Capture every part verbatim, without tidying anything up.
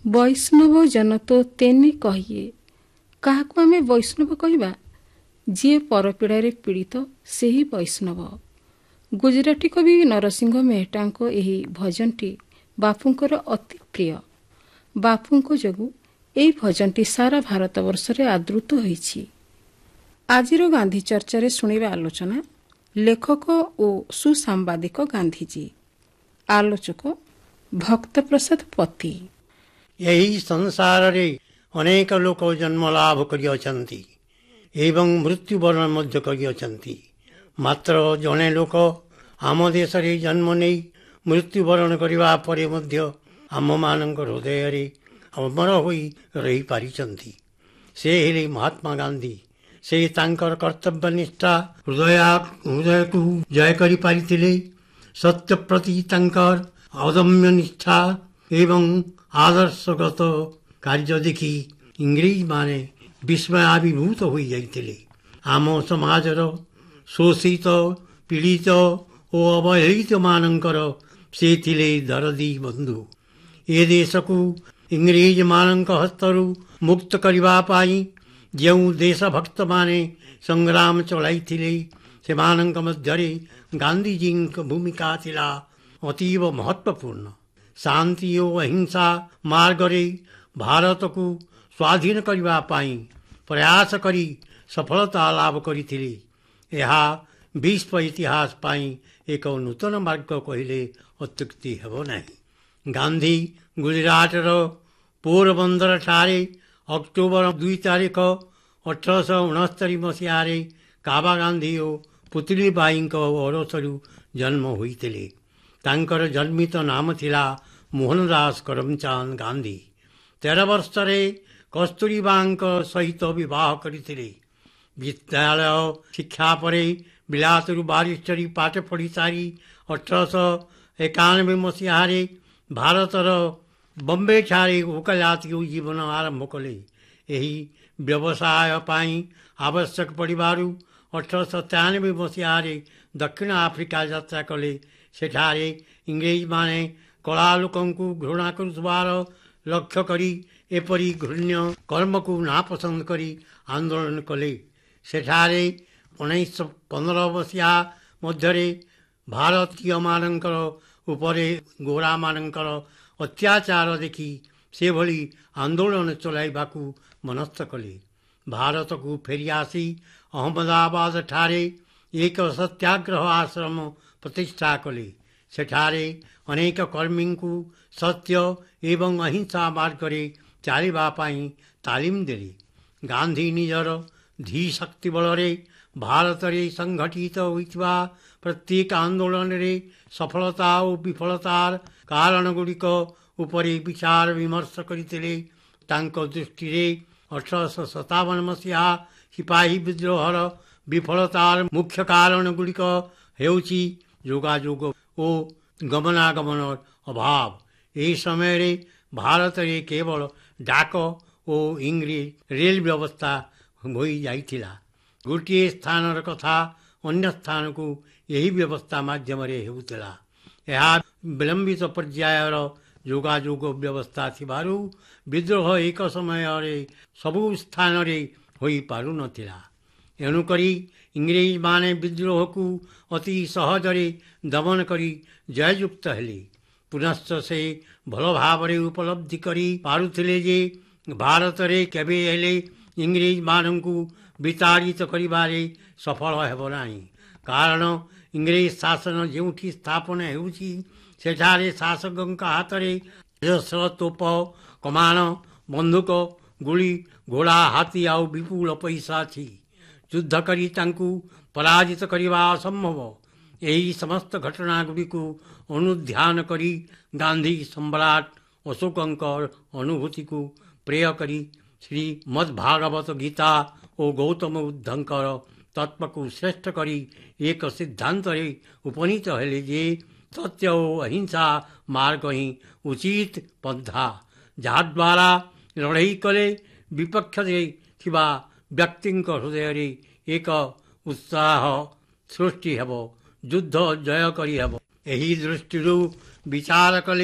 ବୈଷ୍ଣବ ଜନ ତ ତେନେ କହିଏ। କାହାକୁ ଆମେ ବୈଷ୍ଣବ କହିବା? ଯିଏ ପରପୀଡ଼ାରେ ପୀଡ଼ିତ ସେହି ବୈଷ୍ଣବ। ଗୁଜରାଟୀ କବି ନରସିଂହ ମେହେଟ୍ଟାଙ୍କ ଏହି ଭଜନଟି ବାପୁଙ୍କର ଅତି ପ୍ରିୟ। ବାପୁଙ୍କ ଯୋଗୁଁ ଏହି ଭଜନଟି ସାରା ଭାରତବର୍ଷରେ ଆଦୃତ ହୋଇଛି। ଆଜିର ଗାନ୍ଧୀ ଚର୍ଚ୍ଚାରେ ଶୁଣିବା ଆଲୋଚନା ଲେଖକ ଓ ସୁସାମ୍ବାଦିକ ଗାନ୍ଧୀଜୀ। ଆଲୋଚକ ଭକ୍ତପ୍ରସାଦ ପତି। ଏହି ସଂସାରରେ ଅନେକ ଲୋକ ଜନ୍ମ ଲାଭ କରିଅଛନ୍ତି ଏବଂ ମୃତ୍ୟୁବରଣ ମଧ୍ୟ କରିଅଛନ୍ତି। ମାତ୍ର ଜଣେ ଲୋକ ଆମ ଦେଶରେ ଜନ୍ମ ନେଇ ମୃତ୍ୟୁବରଣ କରିବା ପରେ ମଧ୍ୟ ଆମମାନଙ୍କ ହୃଦୟରେ ଅମର ହୋଇ ରହିପାରିଛନ୍ତି। ସେ ହେଲେ ମହାତ୍ମା ଗାନ୍ଧୀ। ସେ ତାଙ୍କର କର୍ତ୍ତବ୍ୟନିଷ୍ଠା ହୃଦୟ ହୃଦୟକୁ ଜୟ କରିପାରିଥିଲେ। ସତ୍ୟ ପ୍ରତି ତାଙ୍କର ଅଦମ୍ୟ ନିଷ୍ଠା ଏବଂ ଆଦର୍ଶଗତ କାର୍ଯ୍ୟ ଦେଖି ଇଂରେଜମାନେ ବିସ୍ମୟାଭିଭୂତ ହୋଇଯାଇଥିଲେ। ଆମ ସମାଜର ଶୋଷିତ ପୀଡ଼ିତ ଓ ଅବହେଳିତମାନଙ୍କର ସେ ଥିଲେ ଦରଦୀ ବନ୍ଧୁ। ଏ ଦେଶକୁ ଇଂରେଜମାନଙ୍କ ହସ୍ତରୁ ମୁକ୍ତ କରିବା ପାଇଁ ଯେଉଁ ଦେଶଭକ୍ତମାନେ ସଂଗ୍ରାମ ଚଳାଇଥିଲେ ସେମାନଙ୍କ ମଧ୍ୟରେ ଗାନ୍ଧୀଜୀଙ୍କ ଭୂମିକା ଥିଲା ଅତୀବ ମହତ୍ତ୍ୱପୂର୍ଣ୍ଣ। ଶାନ୍ତି ଓ ଅହିଂସା ମାର୍ଗରେ ଭାରତକୁ ସ୍ୱାଧୀନ କରିବା ପାଇଁ ପ୍ରୟାସ କରି ସଫଳତା ଲାଭ କରିଥିଲେ। ଏହା ବିଶ୍ୱ ଇତିହାସ ପାଇଁ ଏକ ନୂତନ ମାର୍ଗ କହିଲେ ଅତ୍ୟୁକ୍ତି ହେବ ନାହିଁ। ଗାନ୍ଧୀ ଗୁଜରାଟର ପୋରବନ୍ଦରଠାରେ ଅକ୍ଟୋବର ଦୁଇ ତାରିଖ ଅଠରଶହ ଅଣସ୍ତରୀ ମସିହାରେ କାବା ଗାନ୍ଧୀ ଓ ପୁତଳିବାଈଙ୍କ ଔରସରୁ ଜନ୍ମ ହୋଇଥିଲେ। ତାଙ୍କର ଜନ୍ମିତ ନାମ ଥିଲା ମୋହନ ଦାସ କରମଚାନ୍ଦ ଗାନ୍ଧୀ। ତେର ବର୍ଷରେ କସ୍ତୁରୀବାଙ୍କ ସହିତ ବିବାହ କରିଥିଲେ। ବିଦ୍ୟାଳୟ ଶିକ୍ଷା ପରେ ବିଲାତରୁ ବାରିଷ୍ଟରୀ ପାଠ ପଢ଼ି ସାରି ଅଠରଶହ ଏକାନବେ ମସିହାରେ ଭାରତର ବମ୍ବେଠାରେ ଓକିଲାତି ଜୀବନ ଆରମ୍ଭ କଲେ। ଏହି ବ୍ୟବସାୟ ପାଇଁ ଆବଶ୍ୟକ ପଡ଼ିବାରୁ ଅଠରଶହ ତେୟାନବେ ମସିହାରେ ଦକ୍ଷିଣ ଆଫ୍ରିକା ଯାତ୍ରା କଲେ। ସେଠାରେ ଇଂରେଜମାନେ କଳା ଲୋକଙ୍କୁ ଘୃଣା କରୁଥିବାର ଲକ୍ଷ୍ୟ କରି ଏପରି ଘୃଣ୍ୟ କର୍ମକୁ ନାପସନ୍ଦ କରି ଆନ୍ଦୋଳନ କଲେ। ସେଠାରେ ଉଣେଇଶହ ପନ୍ଦର ମସିହା ମଧ୍ୟରେ ଭାରତୀୟମାନଙ୍କର ଉପରେ ଗୋରାମାନଙ୍କର ଅତ୍ୟାଚାର ଦେଖି ସେଭଳି ଆନ୍ଦୋଳନ ଚଳାଇବାକୁ ମନସ୍ଥ କଲେ। ଭାରତକୁ ଫେରିଆସି ଅହମ୍ମଦାବାଦଠାରେ ଏକ ସତ୍ୟାଗ୍ରହ ଆଶ୍ରମ ପ୍ରତିଷ୍ଠା କଲେ। ସେଠାରେ ଅନେକ କର୍ମୀଙ୍କୁ ସତ୍ୟ ଏବଂ ଅହିଂସା ମାର୍ଗରେ ଚାଲିବା ପାଇଁ ତାଲିମ ଦେଲେ। ଗାନ୍ଧୀ ନିଜର ଧୀଶକ୍ତି ବଳରେ ଭାରତରେ ସଂଗଠିତ ହୋଇଥିବା ପ୍ରତ୍ୟେକ ଆନ୍ଦୋଳନରେ ସଫଳତା ଓ ବିଫଳତାର କାରଣଗୁଡ଼ିକ ଉପରେ ବିଚାର ବିମର୍ଶ କରିଥିଲେ। ତାଙ୍କ ଦୃଷ୍ଟିରେ ଅଠରଶହ ସତାବନ ମସିହା ସିପାହୀ ବିଦ୍ରୋହର ବିଫଳତାର ମୁଖ୍ୟ କାରଣଗୁଡ଼ିକ ହେଉଛି ଯୋଗାଯୋଗ ଓ ଗମନାଗମନର ଅଭାବ। ଏହି ସମୟରେ ଭାରତରେ କେବଳ ଡାକ ଓ ଇଂରେଜ ରେଲ ବ୍ୟବସ୍ଥା ହୋଇଯାଇଥିଲା। ଗୋଟିଏ ସ୍ଥାନର କଥା ଅନ୍ୟ ସ୍ଥାନକୁ ଏହି ବ୍ୟବସ୍ଥା ମାଧ୍ୟମରେ ହେଉଥିଲା। ଏହା ବିଳମ୍ବିତ ପର୍ଯ୍ୟାୟର ଯୋଗାଯୋଗ ବ୍ୟବସ୍ଥା ଥିବାରୁ ବିଦ୍ରୋହ ଏକ ସମୟରେ ସବୁ ସ୍ଥାନରେ ହୋଇପାରୁନଥିଲା। ଏଣୁକରି ଇଂରେଜମାନେ ବିଦ୍ରୋହକୁ ଅତି ସହଜରେ ଦମନ କରି ଜୟଯୁକ୍ତ ହେଲେ। ପୁନଶ୍ଚ ସେ ଭଲ ଭାବରେ ଉପଲବ୍ଧି କରି ପାରୁଥିଲେ ଯେ ଭାରତରେ କେବେ ହେଲେ ଇଂରେଜମାନଙ୍କୁ ବିତାଡ଼ିତ କରିବାରେ ସଫଳ ହେବ ନାହିଁ। କାରଣ ଇଂରେଜ ଶାସନ ଯେଉଁଠି ସ୍ଥାପନ ହେଉଛି ସେଠାରେ ଶାସକଙ୍କ ହାତରେ ଅଜସ୍ର ତୋପ, କମାଣ, ବନ୍ଧୁକ, ଗୁଳି, ଘୋଡ଼ା, ହାତୀ ଆଉ ବିପୁଳ ପଇସା ଅଛି। ଯୁଦ୍ଧ କରି ତାଙ୍କୁ ପରାଜିତ କରିବା ଅସମ୍ଭବ। ଏହି ସମସ୍ତ ଘଟଣାଗୁଡ଼ିକୁ ଅନୁଧ୍ୟାନ କରି ଗାନ୍ଧୀ ସମ୍ରାଟ ଅଶୋକଙ୍କ ଅନୁଭୂତିକୁ ପ୍ରେୟ କରି ଶ୍ରୀମଦ୍ଭାଗବତ ଗୀତା ଓ ଗୌତମ ବୁଦ୍ଧଙ୍କର ତତ୍ତ୍ୱକୁ ଶ୍ରେଷ୍ଠ କରି ଏକ ସିଦ୍ଧାନ୍ତରେ ଉପନୀତ ହେଲେ ଯେ ସତ୍ୟ ଓ ଅହିଂସା ମାର୍ଗ ହିଁ ଉଚିତ ପନ୍ଥା, ଯାହାଦ୍ୱାରା ଲଢ଼େଇ କଲେ ବିପକ୍ଷରେ ଥିବା ବ୍ୟକ୍ତିଙ୍କ ହୃଦୟରେ ଏକ ଉତ୍ସାହ ସୃଷ୍ଟି ହେବ, ଯୁଦ୍ଧ ଜୟ କରିହେବ। ଏହି ଦୃଷ୍ଟିରୁ ବିଚାର କଲେ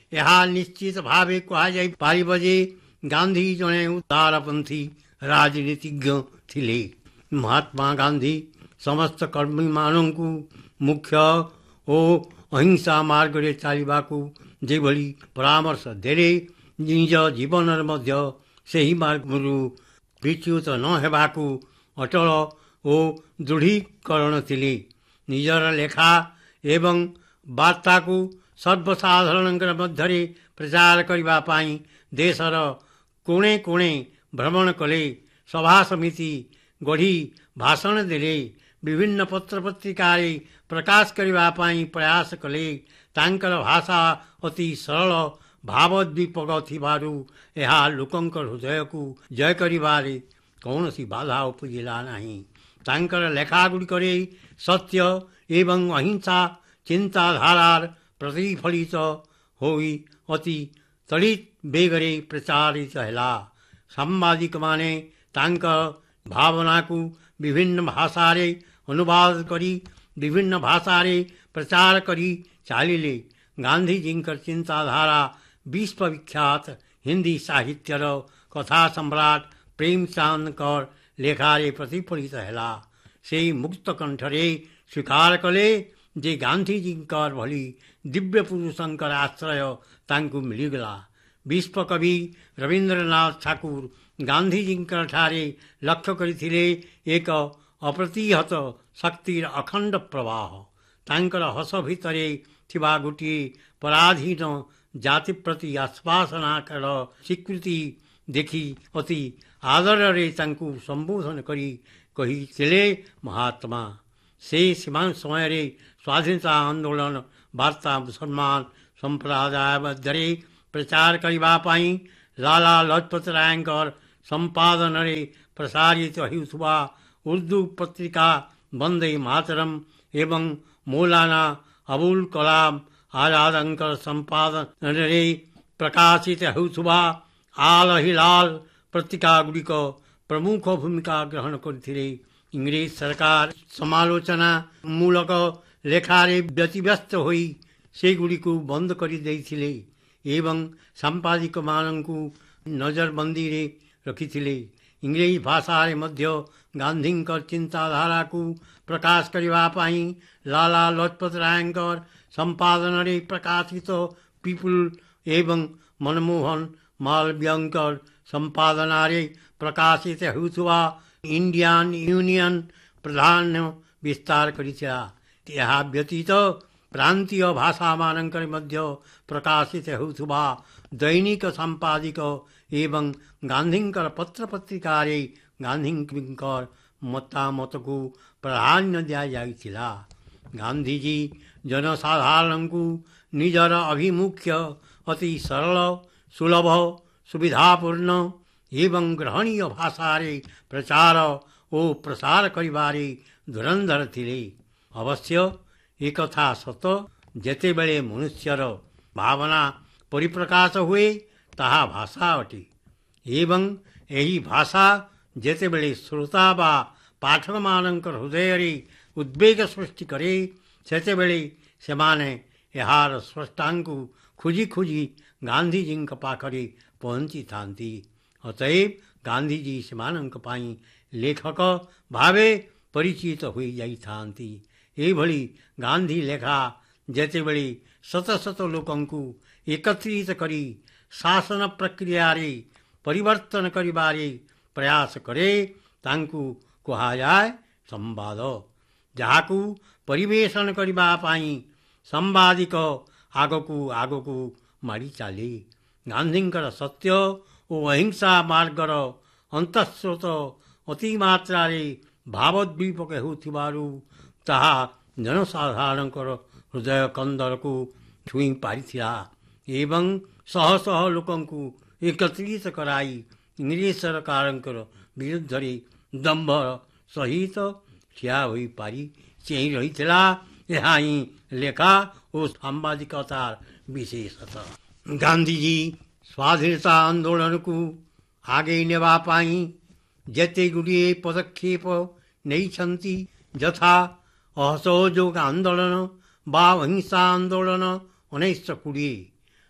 ଏହା ନିଶ୍ଚିତ ଭାବେ କୁହାଯାଇପାରିବ ଯେ ଗାନ୍ଧୀ ଜଣେ ଉଦାରପନ୍ଥୀ ରାଜନୀତିଜ୍ଞ ଥିଲେ। ମହାତ୍ମା ଗାନ୍ଧୀ ସମସ୍ତ କର୍ମୀମାନଙ୍କୁ ମୁଖ୍ୟ ଓ ଅହିଂସା ମାର୍ଗରେ ଚାଲିବାକୁ ଯେଭଳି ପରାମର୍ଶ ଦେଲେ, ନିଜ ଜୀବନରେ ମଧ୍ୟ ସେହି ମାର୍ଗରୁ ବିଚ୍ୟୁତ ନ ହେବାକୁ ଅଟଳ ଓ ଦୃଢ଼ୀକରଣ ଥିଲେ। ନିଜର ଲେଖା ଏବଂ ବାର୍ତ୍ତାକୁ ସର୍ବସାଧାରଣଙ୍କ ମଧ୍ୟରେ ପ୍ରଚାର କରିବା ପାଇଁ ଦେଶର କୋଣେ କୋଣେ ଭ୍ରମଣ କଲେ, ସଭା ସମିତି ଗଢ଼ି ଭାଷଣ ଦେଲେ, ବିଭିନ୍ନ ପତ୍ରପତ୍ରିକାରେ ପ୍ରକାଶ କରିବା ପାଇଁ ପ୍ରୟାସ କଲେ। ତାଙ୍କର ଭାଷା ଅତି ସରଳ ଭାବୋଦ୍ଦୀପକ ଥିବାରୁ ଏହା ଲୋକଙ୍କ ହୃଦୟକୁ ଜୟ କରିବାରେ କୌଣସି ବାଧା ଉପୁଜିଲା ନାହିଁ। ତାଙ୍କର ଲେଖାଗୁଡ଼ିକରେ ସତ୍ୟ ଏବଂ ଅହିଂସା ଚିନ୍ତାଧାରାର ପ୍ରତିଫଳିତ ହୋଇ ଅତି ତଡ଼ିତ୍ ବେଗରେ ପ୍ରଚାରିତ ହେଲା। ସାମ୍ବାଦିକମାନେ ତାଙ୍କ ଭାବନାକୁ ବିଭିନ୍ନ ଭାଷାରେ ଅନୁବାଦ କରି ବିଭିନ୍ନ ଭାଷାରେ ପ୍ରଚାର କରି ଚାଲିଲେ। ଗାନ୍ଧୀଜୀଙ୍କର ଚିନ୍ତାଧାରା ବିଶ୍ୱବିଖ୍ୟାତ ହିନ୍ଦୀ ସାହିତ୍ୟର କଥା ସମ୍ରାଟ ପ୍ରେମଚାନ୍ଦଙ୍କର ଲେଖାରେ ପ୍ରତିଫଳିତ ହେଲା। ସେହି ମୁକ୍ତ କଣ୍ଠରେ ସ୍ୱୀକାର କଲେ ଯେ ଗାନ୍ଧୀଜୀଙ୍କର ଭଳି ଦିବ୍ୟ ପୁରୁଷଙ୍କର ଆଶ୍ରୟ ତାଙ୍କୁ ମିଳିଗଲା। ବିଶ୍ୱକବି ରବୀନ୍ଦ୍ରନାଥ ଠାକୁର ଗାନ୍ଧୀଜୀଙ୍କର ଠାରେ ଲକ୍ଷ୍ୟ କରିଥିଲେ ଏକ ଅପ୍ରତିହତ ଶକ୍ତିର ଅଖଣ୍ଡ ପ୍ରବାହ। ତାଙ୍କର ହସ ଭିତରେ ଥିବା ଗୋଟିଏ ପରାଧୀନ ଜାତି ପ୍ରତି ଆଶ୍ୱାସନାର ସ୍ୱୀକୃତି ଦେଖି ଅତି ଆଦରରେ ତାଙ୍କୁ ସମ୍ବୋଧନ କରି କହିଥିଲେ, ମହାତ୍ମା। ସେ ସମୟରେ ସ୍ୱାଧୀନତା ଆନ୍ଦୋଳନ ବାର୍ତ୍ତା ମୁସଲମାନ ସମ୍ପ୍ରଦାୟ ମଧ୍ୟରେ ପ୍ରଚାର କରିବା ପାଇଁ ଲାଲା ଲଜପତ ରାୟଙ୍କର ସମ୍ପାଦନରେ ପ୍ରସାରିତ ହେଉଥିବା ଉର୍ଦ୍ଦୁ ପତ୍ରିକା ବନ୍ଦେ ମାତରମ୍ ଏବଂ ମୌଲାନା ଅବୁଲ କଲାମ ଆଜାଦଙ୍କର ସମ୍ପାଦନରେ ପ୍ରକାଶିତ ହେଉଥିବା ଆଲ ହିଲାଲ ପତ୍ରିକାଗୁଡ଼ିକ ପ୍ରମୁଖ ଭୂମିକା ଗ୍ରହଣ କରିଥିଲେ। ଇଂରେଜ ସରକାର ସମାଲୋଚନା ମୂଳକ ଲେଖାରେ ବ୍ୟତିବ୍ୟସ୍ତ ହୋଇ ସେଗୁଡ଼ିକୁ ବନ୍ଦ କରିଦେଇଥିଲେ ଏବଂ ସାମ୍ବାଦିକମାନଙ୍କୁ ନଜରବନ୍ଦୀରେ ରଖିଥିଲେ। ଇଂରେଜ ଭାଷାରେ ମଧ୍ୟ ଗାନ୍ଧୀଙ୍କ ଚିନ୍ତାଧାରାକୁ ପ୍ରକାଶ କରିବା ପାଇଁ ଲାଲା ଲଜପତ ରାୟଙ୍କର ସମ୍ପାଦନରେ ପ୍ରକାଶିତ ପିପୁଲ ଏବଂ ମନମୋହନ ମାଲବ୍ୟଙ୍କର ସମ୍ପାଦନାରେ ପ୍ରକାଶିତ ହେଉଥିବା ଇଣ୍ଡିଆନ୍ ୟୁନିୟନ ପ୍ରାଧାନ୍ୟ ବିସ୍ତାର କରିଥିଲା। ଏହା ବ୍ୟତୀତ ପ୍ରାନ୍ତୀୟ ଭାଷାମାନଙ୍କରେ ମଧ୍ୟ ପ୍ରକାଶିତ ହେଉଥିବା ଦୈନିକ ସାମ୍ପାଦିକ ଏବଂ ଗାନ୍ଧୀଙ୍କର ପତ୍ରପତ୍ରିକାରେ ଗାନ୍ଧୀଙ୍କର ମତାମତକୁ ପ୍ରାଧାନ୍ୟ ଦିଆଯାଇଥିଲା। ଗାନ୍ଧୀଜୀ ଜନସାଧାରଣଙ୍କୁ ନିଜର ଆଭିମୁଖ୍ୟ ଅତି ସରଳ, ସୁଲଭ, ସୁବିଧାପୂର୍ଣ୍ଣ ଏବଂ ଗ୍ରହଣୀୟ ଭାଷାରେ ପ୍ରଚାର ଓ ପ୍ରସାର କରିବାରେ ଧୁରନ୍ଧର ଥିଲେ। ଅବଶ୍ୟ ଏକଥା ସତ, ଯେତେବେଳେ ମନୁଷ୍ୟର ଭାବନା ପରିପ୍ରକାଶ ହୁଏ ତାହା ଭାଷା ଅଟେ ଏବଂ ଏହି ଭାଷା ଯେତେବେଳେ ଶ୍ରୋତା ବା ପାଠକମାନଙ୍କର ହୃଦୟରେ ଉଦ୍ବେଗ ସୃଷ୍ଟି କରେ, ସେତେବେଳେ ସେମାନେ ଏହାର ସ୍ରଷ୍ଟାଙ୍କୁ ଖୋଜି ଖୋଜି ଗାନ୍ଧୀଜୀଙ୍କ ପାଖରେ ପହଞ୍ଚିଥାନ୍ତି। ଅତଏବ ଗାନ୍ଧୀଜୀ ସେମାନଙ୍କ ପାଇଁ ଲେଖକ ଭାବେ ପରିଚିତ ହୋଇଯାଇଥାନ୍ତି। ଏହିଭଳି ଗାନ୍ଧୀ ଲେଖା ଯେତେବେଳେ ଶତ ଶତ ଲୋକଙ୍କୁ ଏକତ୍ରିତ କରି ଶାସନ ପ୍ରକ୍ରିୟାରେ ପରିବର୍ତ୍ତନ କରିବାରେ ପ୍ରୟାସ କରେ, ତାଙ୍କୁ କୁହାଯାଏ ସମ୍ବାଦ। ଯାହାକୁ ପରିବେଷଣ କରିବା ପାଇଁ ସାମ୍ବାଦିକ ଆଗକୁ ଆଗକୁ ମାଡ଼ି ଚାଲେ। ଗାନ୍ଧୀଙ୍କର ସତ୍ୟ ଓ ଅହିଂସା ମାର୍ଗର ଅନ୍ତଃସ୍ରୋତ ଅତିମାତ୍ରାରେ ଭାବୋଦ୍ଦୀପକ ହେଉଥିବାରୁ ତାହା ଜନସାଧାରଣଙ୍କର ହୃଦୟ କନ୍ଦରକୁ ଛୁଇଁ ପାରିଥିଲା ଏବଂ ଶହ ଶହ ଲୋକଙ୍କୁ ଏକତ୍ରିତ କରାଇ ଇଂରେଜ ସରକାରଙ୍କର ବିରୁଦ୍ଧରେ ଦମ୍ଭର ସହିତ ଠିଆ ହୋଇପାରି ଚେଇଁ ରହିଥିଲା। ଏହା ହିଁ ଲେଖା ଓ ସାମ୍ବାଦିକତାର ବିଶେଷତା। ଗାନ୍ଧୀଜୀ ସ୍ୱାଧୀନତା ଆନ୍ଦୋଳନକୁ ଆଗେଇ ନେବା ପାଇଁ ଯେତେ ଗୁଡ଼ିଏ ପଦକ୍ଷେପ ନେଇଛନ୍ତି, ଯଥା ଅସହଯୋଗ ଆନ୍ଦୋଳନ ବା ଅହିଂସା ଆନ୍ଦୋଳନ ଉଣେଇଶହ କୋଡ଼ିଏ,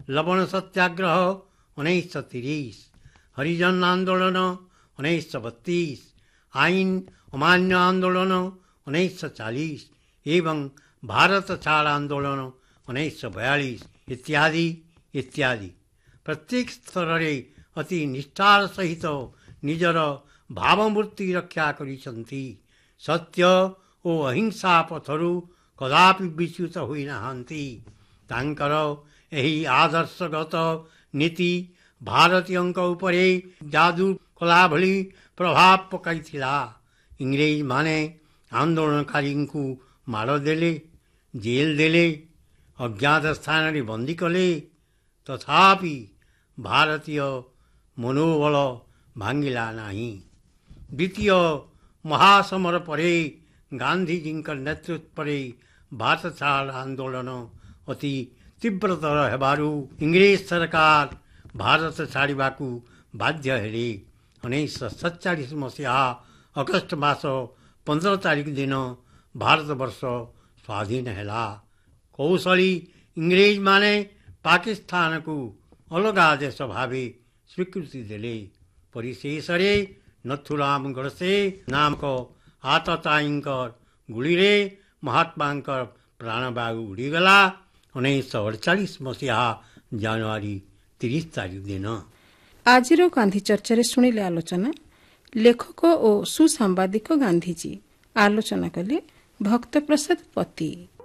लवण सत्याग्रह उन्नीस सौ तीस, हरिजन आंदोलन उन्नीस सौ बत्तीस, आईन अमान्य आंदोलन उन्नीस सौ चालीस एवं भारत छाड़ आंदोलन उन्नीस सौ बयालीस इत्यादि इत्यादि। प्रत्येक स्तर रे अति निष्ठार सहित निजर भावमूर्ति रक्षा करिसंती। सत्य ओ अहिंसा पथरु कदापि विच्युत होई नाहंती। तांकर एही आदर्शगत नीति भारतीयंक उपरे जादू कला भली प्रभाव पकाइथिला। इंग्रेज माने आंदोलनकारी को माड़ देले, जेल देले, अज्ञात स्थान रे बंदी कले, तथापि भारतीय मनोबल भांगिला नहीं। द्वितीय महासमर परे गांधीजी नेतृत्व रे भारत छाड़ आंदोलन अति तीव्रतर हेबारु इंग्रेज सरकार भारत छाड़िबाकू बाध्य हेले। उन्नीस सौ सतचालीस मसीहा अगस्ट मास पंद्रह तारीख दिन भारत वर्ष स्वाधीन हैला। कौशली इंग्रेज माने पाकिस्तान को अलगा देश भावे स्वीकृति देले। परिशेष रे नथुराम गड़से नामक आतताईंकर गुड़ी रे महात्मांकर प्राणवायु उड़ीगला। उन्नीस सौ अड़चाश मसीहा जनवरी तीस तारीख दिन। आज गांधी चर्चा शुणिले आलोचना लेखक और सुसांबादिक गांधीजी। आलोचना कले भक्त प्रसाद पति।